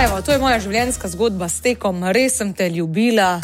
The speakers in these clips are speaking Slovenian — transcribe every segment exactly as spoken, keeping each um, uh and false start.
evo, to je moja življenjska zgodba s tekom, res sem te ljubila.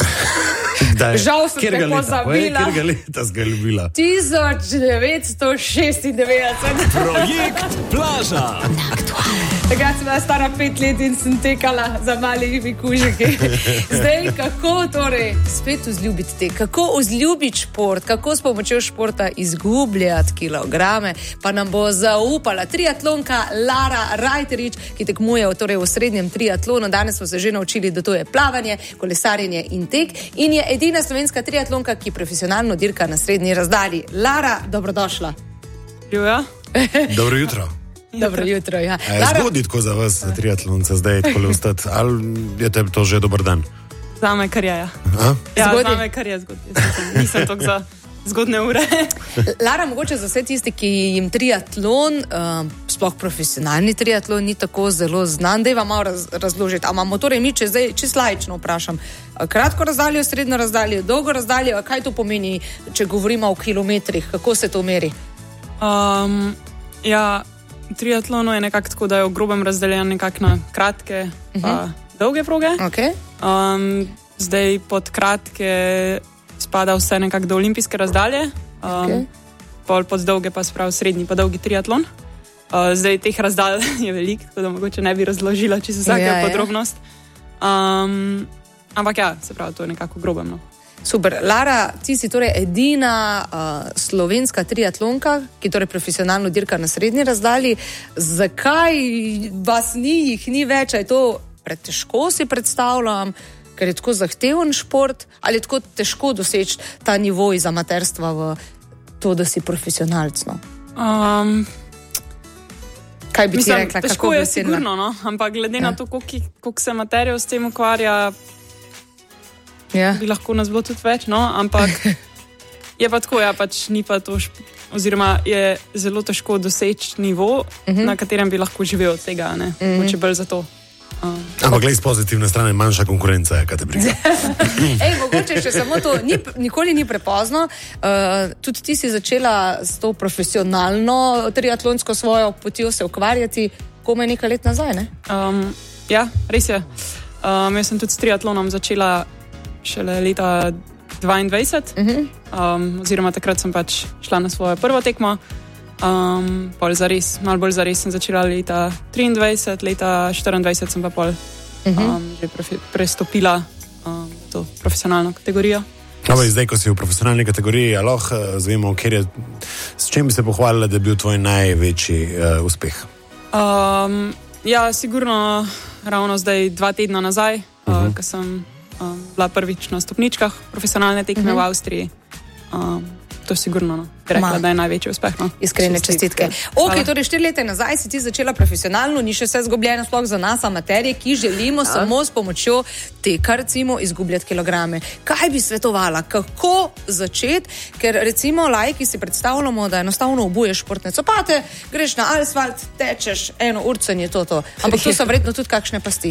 Žal sem te pozabila. Kjer ga leta si ga ljubila? tisoč devetsto šestindevetdeset. Projekt Plaža. Takrat sem bila stara pet let in sem tekala za malimi kužiki. Zdaj, kako torej spet vzljubiti tek, kako vzljubiti šport, kako s pomočjo športa izgubljati kilograme, pa nam bo zaupala triatlonka Lara Rajterič, ki tekmuje torej v srednjem triatlonu. Danes smo se že naučili, da to je plavanje, kolesarjenje in tek in je edina slovenska triatlonka, ki profesionalno dirka na srednji razdalji. Lara, dobrodošla. Živijo. Dobro jutro. Dobro jutro, ja. A je Lara... zgodit, ko za vas triatlonca zdaj takole vstati, ali je tebi to že dober dan? Zame kar je, ja. Ja, zame kar je zgodit. Nisem toliko za zgodne ure. Lara, mogoče za vse tisti, ki jim triatlon, uh, sploh profesionalni triatlon, ni tako zelo znan, da je vam malo raz, razložiti. A imamo torej mi, če zdaj čisto laično vprašam, kratko razdaljo, srednjo razdaljo, dolgo razdaljo, kaj to pomeni, če govorimo o kilometrih, kako se to meri? Um, ja, v triatlonu je nekako tako, da je v grobem razdeljen nekako na kratke pa uh-huh. dolge proge. Okay. Um, zdaj pod kratke spada vse nekako do olimpijske razdalje, um, okay. pol pod dolge pa sprav srednji pa dolgi triatlon. Uh, zdaj teh razdalj je veliko, tako da mogoče ne bi razložila čisto vsaka ja, podrobnost. Um, ampak ja, se pravi, to je nekako grobem. No. Super. Lara, ti si torej edina uh, slovenska triatlonka, ki torej profesionalno dirka na srednji razdalji. Zakaj vas ni, jih ni več? Je to pretežko si predstavljam, ker je tako zahteven šport, ali je tako težko doseči ta nivo iz amaterstva v to, da si profesionalc? No? Um, Kaj bi mislim, ti rekla? Težko je sigurno, no? Ampak glede ja. na to, koliko se materijo s tem ukvarja, ja. bi lahko nas bilo tudi več, no? Ampak je pa tako, ja, pač ni pa to, šp... oziroma je zelo težko doseči nivo, uh-huh. na katerem bi lahko živel od tega, ne? Uh-huh. Moče bolj za to. Uh. Ampak glej, z pozitivne strane manjša konkurenca je, kaj te briga. Ej, mogoče še samo to, ni, nikoli ni prepozno. Uh, tudi ti si začela s to profesionalno triatlonsko svojo potjo se ukvarjati komaj nekaj let nazaj, ne? Um, ja, res je. Um, jaz sem tudi s triatlonom začela šele leta dvaindvajset, uh-huh. um, oziroma takrat sem pač šla na svojo prvo tekmo. Um, pol zares, malo bolj zares sem začela leta triindvajset, leta štiriindvajset sem pa pol uh-huh. um, že pre, prestopila um, to profesionalno kategorijo. No, zdaj, ko si v profesionalni kategoriji, aloh, zvemo, kjer je, s čim bi se pohvalila, da je bil tvoj največji uh, uspeh? Um, ja, sigurno ravno zdaj dva tedna nazaj, uh-huh. uh, ko sem um, bila prvič na stopničkah profesionalne tekme uh-huh. v Avstriji. Um, To je sigurno, no. Rekla, Ma. da je največji uspeh. No. Iskrene čestitke. Ok, torej štiri leta nazaj si ti začela profesionalno, ni še vse zgubljeno sploh za nas, amaterje, ki želimo ja. samo s pomočjo teka, recimo, izgubljati kilograme. Kaj bi svetovala? Kako začeti? Ker recimo lajki si predstavljamo, da enostavno obuješ športne copate, greš na asfalt, tečeš eno urco in je to to. Ampak to so vredno tudi kakšne pasti.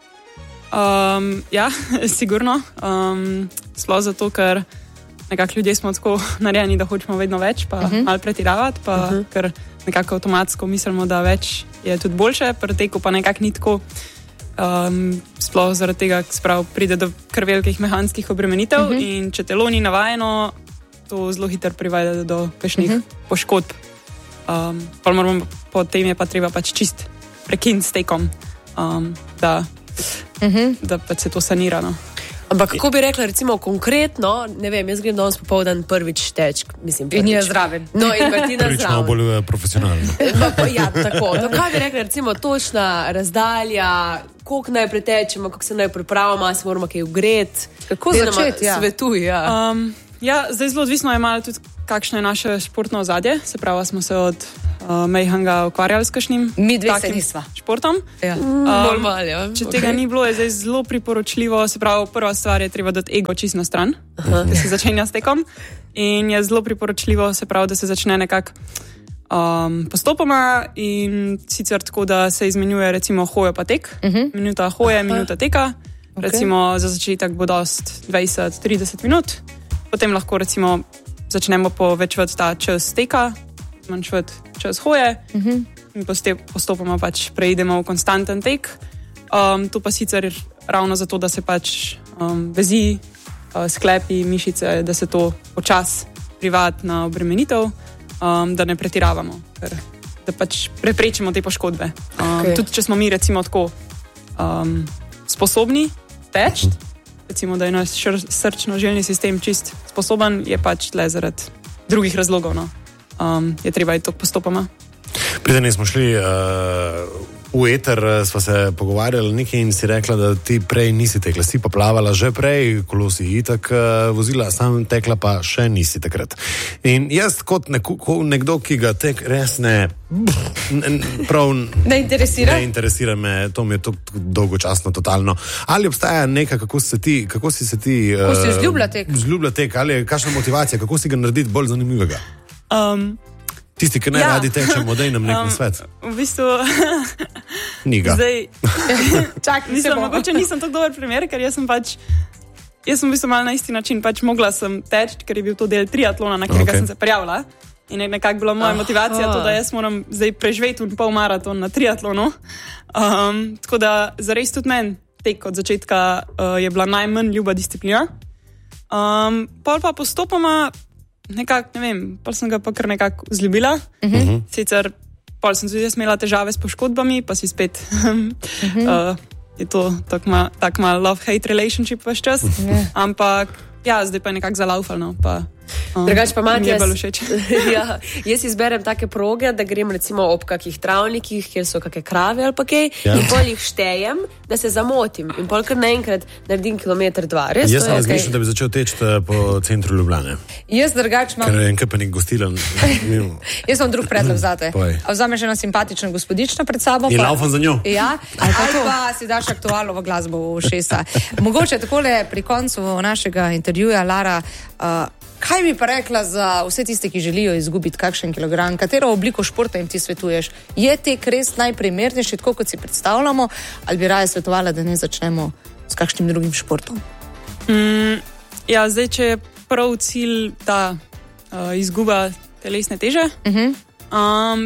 Um, ja, sigurno. Um, sploh zato, ker nekako ljudje smo tako narejeni, da hočemo vedno več, pa uh-huh. malo pretiravati, pa uh-huh. ker nekako avtomatsko mislimo, da več je tudi boljše, pri teku pa nekako ni tako, um, sploh zaradi tega, sprav pride do kar velikih mehanskih obremenitev uh-huh. in če telo ni navajeno, to zelo hitro privede do kakšnih uh-huh. poškodb. Um, pa moramo, potem je pa treba pač čist prekiniti s tekom, um, da, uh-huh. da pač se to sanira, no. Ampak kako bi rekla, recimo konkretno, ne vem, jaz grem danes popoldan prvič teč, mislim, prvič. In je zraven. No, in pa ti na prvič malo bolj profesionalno. Ja, tako. No, kaj bi rekla, recimo, točna razdalja, koliko naj pretečemo, kako se naj pripravimo, se moramo kaj ugret. Kako začeti, ja. Svetuj, ja. Um, ja, zdaj zelo odvisno je malo tudi, kakšno je naše športno ozadje. Se pravi, smo se od uh, Mejhanga ukvarjali s kakšnim Mi dve se nisva. Športom. Ja. Um, um, mal, ja. Če okay. tega ni bilo, je zdaj zelo priporočljivo. Se pravi, prva stvar je treba dati ego čisto na stran, uh-huh. da se začenja s tekom. In je zelo priporočljivo, se pravi, da se začne nekako um, postopoma in sicer tako, da se izmenjuje recimo hoja pa tek. Uh-huh. Minuta hoje, minuta teka. Okay. Recimo za začetek bo dost dvajset do trideset minut. Potem lahko recimo začnemo povečevati ta čas teka, zmanjševati čas hoje uh-huh. in postopoma pač preidemo v konstanten tek. Um, to pa sicer ravno zato, da se pač um, vezi, uh, sklepi, mišice, da se to počas privat na obremenitev, um, da ne pretiravamo, ker, da pač preprečimo te poškodbe. Um, okay. Tudi če smo mi recimo tako um, sposobni teči, recimo, da je naš srčno-žilni sistem čist sposoben, je pač le zaradi drugih razlogov. No. Um, je treba iti tako postopoma. Preden smo šli uh, v eter, smo se pogovarjali nekaj in si rekla, da ti prej nisi tekla. Si pa plavala že prej, kolo si itak uh, vozila, sam tekla pa še nisi takrat. In jaz kot neko, nekdo, ki ga tek res ne... Prav, ne interesira? Ne interesira me, to mi je to dolgočasno, totalno. Ali obstaja neka, kako, se ti, kako si se ti... Kako si vzljubila tek? Vzljubila tek, ali je kakšna motivacija, kako si ga narediti bolj zanimivega? Um... Tisti, ki ne ja. radi tečemo, daj nam nek um, svet. V bistvu... Niga. Zdaj... Čak, mislim, mogoče nisem tako dober primer, ker jaz sem pač... Jaz sem v bistvu malo na isti način, pač mogla sem teči, ker je bil to del triatlona, na katerega okay. sem se prijavila. In je nekako bila moja motivacija to, da jaz moram zdaj preživeti un pol maraton na triatlonu. Um, tako da zares tudi meni tek od začetka uh, je bila najmanj ljuba disciplina. Um, pol pa postopoma nekako, ne vem, pol sem ga pa kar nekako vzljubila. Uh-huh. Sicer pol sem tudi jaz imela težave s poškodbami, pa si spet uh-huh. uh, je to tak mal, tak mal love-hate relationship vaš čas. Uh-huh. Ampak ja, zdaj pa je nekako zalaufalno, pa Um, Drugač pa Matijas, ja, jaz izberem take proge, da grem recimo ob kakih travnikih, kjer so kakšne krave ali pa kaj, ja. In pol jih štejem, da se zamotim. In pol kar naenkrat naredim kilometer dva. Res, jaz sem razmišljal, okay. da bi začel teči po centru Ljubljane. Jaz drugač imam... Ker je enkrat pa nek gostilen. Jaz imam drug predlog zate. Vzameš eno simpatično gospodično pred sabo. In laufam za njo. Ja, ali pa si daš aktualno v glasbo v ušesa. Mogoče takole pri koncu našega intervjuja, Lara, uh, kaj bi pa rekla za vse tiste, ki želijo izgubiti kakšen kilogram? Katero obliko športa jim ti svetuješ? Je tek res najprimernejši, tako kot si predstavljamo, ali bi raje svetovala, da ne začnemo s kakšnim drugim športom? Mm, ja, zdaj, če je prav cilj ta uh, izguba telesne teže, uh-huh. um,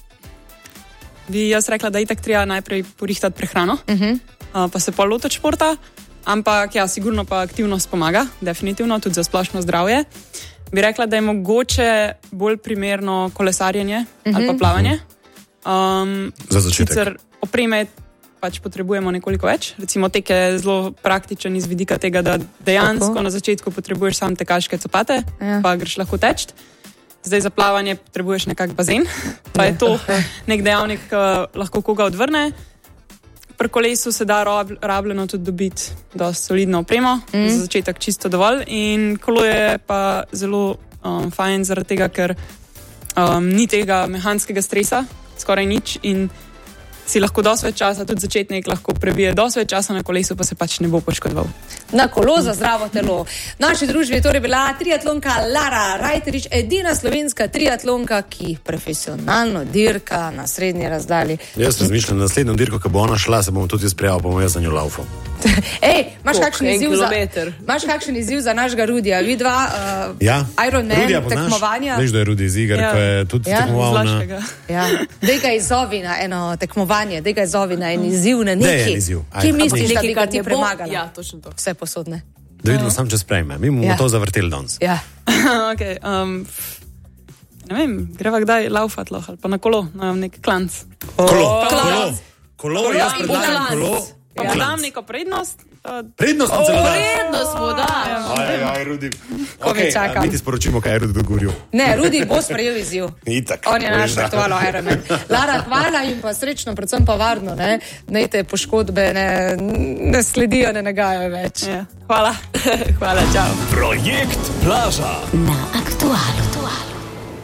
bi jaz rekla, da itak treba najprej porihtati prehrano, uh-huh. uh, pa se pa lotiti športa. Ampak ja, sigurno pa aktivnost pomaga, definitivno, tudi za splošno zdravje. Bi rekla, da je mogoče bolj primerno kolesarjenje uh-huh. ali pa plavanje. Um, za začetek. Sicer opreme pač potrebujemo nekoliko več. Recimo tek je zelo praktičen iz vidika tega, da dejansko Tako. na začetku potrebuješ sam tekaške copate, ja. pa greš lahko teči. Zdaj za plavanje potrebuješ nekak bazen, pa je to nek dejavnik, ki lahko koga odvrne. Pri kolesu se da rabljeno tudi dobiti dosti solidno opremo, mm. za začetek čisto dovolj. In kolo je pa zelo um, fajn zaradi tega, ker um, ni tega mehanskega stresa, skoraj nič. In si lahko dosti več časa, tudi začetnik lahko prebije dosti več časa na kolesu, pa se pač ne bo poškodoval. Na kolo za zdravo telo. V naši družbi je torej bila triatlonka Lara Rajterič, edina slovenska triatlonka, ki profesionalno dirka na srednji razdalji. Jaz razmišljam, na naslednjo dirko, ko bo ona šla, se bomo tudi jaz prijavil, pa bomo jaz za njo laufal. Ej, imaš kakšen izziv za, imaš kakšen izziv za našega Rudija? Vi dva, uh, ja. Ironman, tekmovanja. Veš, da je Rudi iz iger, ja. ko je tudi ja. tekmoval na... Ja. Dej ga izzovi na eno tekmovanje, dej ga izzovi na en izziv, na neki. Ki misliš, da bi ga ti premagala? Ja, točno to. Vse posodne. Da vidimo sam, če sprejme. Mi bomo ja. to zavrteli danes. Ja. okay, um, ne vem, greva kdaj laufat loh, ali pa na kolo, na nek klanc. Kolo, oh, kolo, kolo, jaz predlagam kolo. Pa ja. dam neko prednost. Uh, prednost nam celo da. Prednost mu da. Aj, aj, Rudi. Ko okay, mi čakam. Mi ti sporočimo, kaj je Rudi dogovoril. Ne, Rudi bo sprejel izziv. Itak. On je naš aktualno Ironman. Lara, hvala in pa srečno, predvsem pa varno, ne? Naj te poškodbe ne, ne sledijo, ne nagajajo več. Ja. Hvala. Hvala, čau. Projekt Plaža. Na Aktualu.